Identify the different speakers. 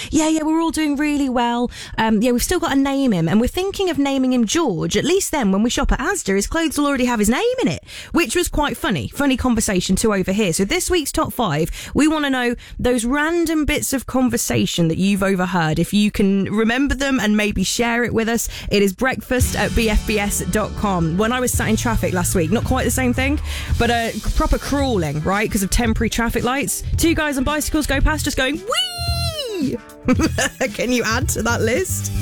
Speaker 1: Yeah, we're all doing really well. We've still got to name him, and we're thinking of naming him George. At least then, when we shop at Asda, his clothes will already have his name in it, which was quite funny. Funny conversation to overhear. So this week's top 5, we want to know those random bits of conversation that you've overheard. If you can remember them and maybe share it with us, it is breakfast@bfbs.com. When I was sat in traffic last week, not quite the same thing, but proper crawling, right, because of temporary traffic lights. 2 guys on bicycles go past just going, whee! Can you add to that list?